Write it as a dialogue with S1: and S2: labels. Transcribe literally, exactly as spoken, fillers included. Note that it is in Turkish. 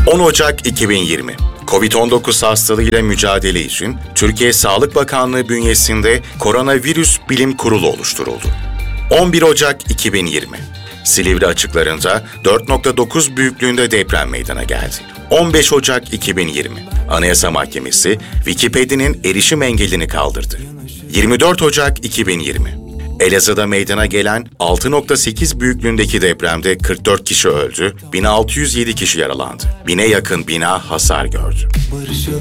S1: on Ocak iki bin yirmi, kovid on dokuz hastalığıyla mücadele için Türkiye Sağlık Bakanlığı bünyesinde Koronavirüs Bilim Kurulu oluşturuldu. on bir Ocak iki bin yirmi, Silivri açıklarında dört nokta dokuz büyüklüğünde deprem meydana geldi. on beş Ocak iki bin yirmi, Anayasa Mahkemesi Wikipedia'nın erişim engelini kaldırdı. yirmi dört Ocak iki bin yirmi, Elazığ'da meydana gelen altı nokta sekiz büyüklüğündeki depremde kırk dört kişi öldü, bin altı yüz yedi kişi yaralandı. Bine yakın bina hasar gördü.